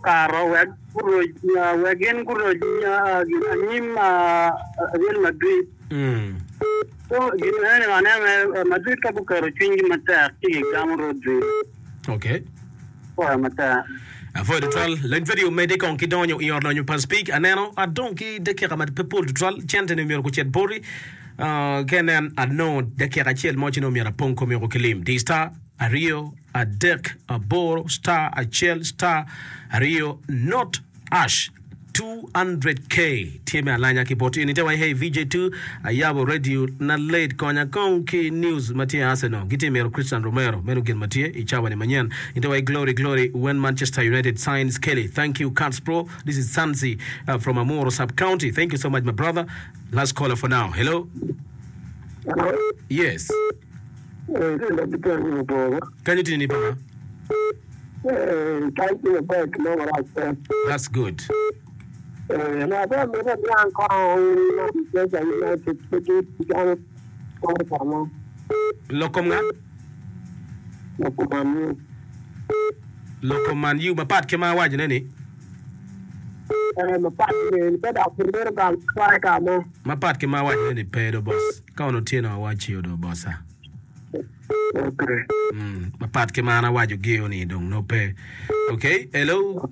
karo wegen guro anim Real Madrid. So gina Madrid ka bukaro chingi mata tigi gamu Rodri. Okay. Kwa mata. Avoid the trial. Len video mede kon ki donyo i orno pan speak aneno adonki de kera mat people the trial chante ne miro ko chet bori. Kenen adno de kera chel mo chino mira pon ko miro kelim. Di star a Rio, a Deck, a Boro, star, a Chel, star, a Rio, not Ash. 200k tieme alanya kipoti nitewa hey VJ2 ayabo radio na late konya konki news Matia Arsenal gitimero Christian Romero menugin Matia ichawa ni manyan nitewa glory when Manchester United signs Kelly. Thank you Cats Pro. This is Sansi from Amoro sub county. Thank you so much my brother. Last caller for now. Hello. Yes. Can you tell me Papa? That's good. Lokoman you mapat kema waje nani? Mapat kema waje nani pedo boss. Kaono tena wachi yodo bossa. Okay. Mapat kema na waje geo ni dong no pay. Okay, hello.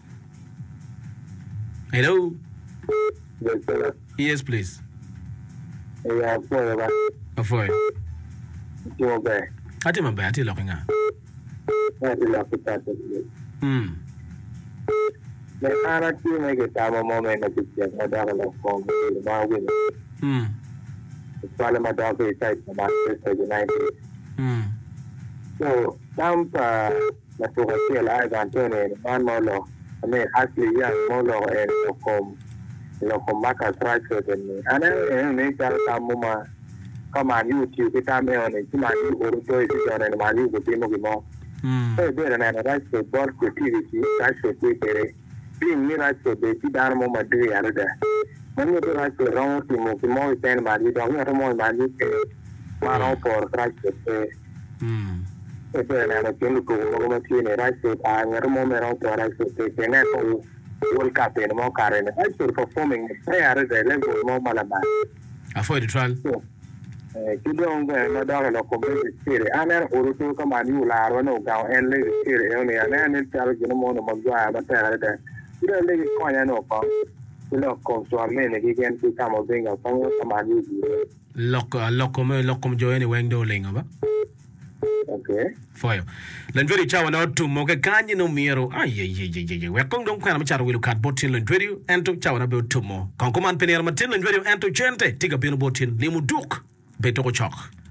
Hello. Yes, sir. Yes, please. Yeah, Afoy. Okay. Ati mambe ati lokinga. Ati lokita. The other team make a time moment of the Madonna from the win. It's Parliament of the side of Manchester United. So, Tampa, Natural Live Antonio, Man Molo. I mean, actually, young Molo and Locom Marcus Rashford and then make that Muma come on YouTube, get on it, to my new Uruguay and my new team of the mall. So, there and I Rashford ball creativity, Rashford quick, being near Rashford, they sit down on my day out of there. When you do Rashford wrong, you move the more than my leader, I'm not more my new man for Rashford. Then I came to go over to the Rashford and a moment of Rashford, the net World Cup in more current. I should performing at the level more Malabar. Avoid the trial. You don't go a dollar of complete spirit. And then Urutu come and you are no down and lay the spirit only and then it's telling you more of but there. You don't lay it coin and no pump. You know, come to a minute again to come of being a phone come and use Locom join wang doling over. Okay. For you. Lenveri chawa na otu moke kanyi no miero. Ay. Wekong dong kwa na macharo wilu kat botin lenveri ento chawa na be otu mo. Konkuman penir matin lenveri ento chente. Tiga pino botin limu duk. Beto ko chok.